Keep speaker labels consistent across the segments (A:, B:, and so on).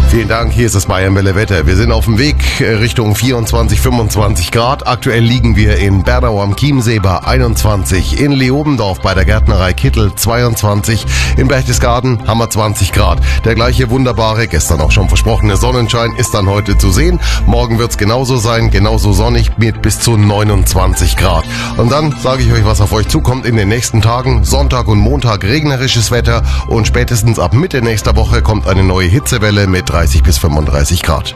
A: Vielen Dank, hier ist das Bayernwelle Wetter. Wir sind auf dem Weg Richtung 24, 25 Grad. Aktuell liegen wir in Bernau am Chiemsee bei 21, in Leobendorf bei der Gärtnerei Kittel 22, in Berchtesgaden haben wir 20 Grad. Der gleiche wunderbare, gestern auch schon versprochene Sonnenschein ist dann heute zu sehen. Morgen wird's genauso sein, genauso sonnig mit bis zu 29 Grad. Und dann sage ich euch, was auf euch zukommt in den nächsten Tagen. Sonntag und Montag regnerisches Wetter und spätestens ab Mitte nächster Woche kommt eine neue Hitzewelle mit 30 bis 35 Grad.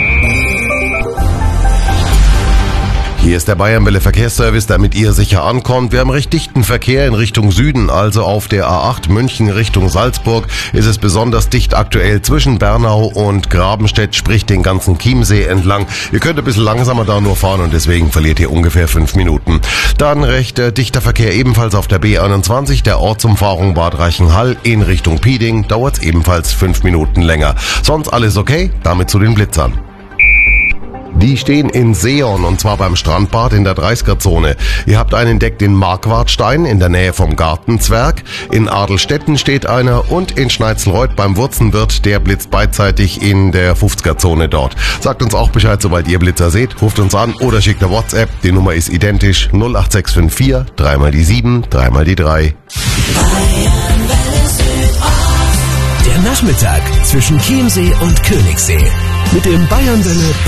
A: Hier ist der Bayernwelle Verkehrsservice, damit ihr sicher ankommt. Wir haben recht dichten Verkehr in Richtung Süden, also auf der A8 München Richtung Salzburg ist es besonders dicht aktuell zwischen Bernau und Grabenstedt, sprich den ganzen Chiemsee entlang. Ihr könnt ein bisschen langsamer da nur fahren und deswegen verliert ihr ungefähr 5 Minuten. Dann recht dichter Verkehr ebenfalls auf der B21, der Ortsumfahrung Bad Reichenhall in Richtung Pieding, dauert es ebenfalls 5 Minuten länger. Sonst alles okay? Damit zu den Blitzern. Die stehen in Seeon und zwar beim Strandbad in der 30er-Zone. Ihr habt einen entdeckt in Marquardstein in der Nähe vom Gartenzwerg. In Adelstetten steht einer und in Schneitzelreuth beim Wurzenwirt, der blitzt beidseitig in der 50er-Zone dort. Sagt uns auch Bescheid, sobald ihr Blitzer seht, ruft uns an oder schickt eine WhatsApp. Die Nummer ist identisch 08654 3 mal die 7, 3 mal die 3.
B: Der Nachmittag zwischen Chiemsee und Königssee mit dem Bayernwelle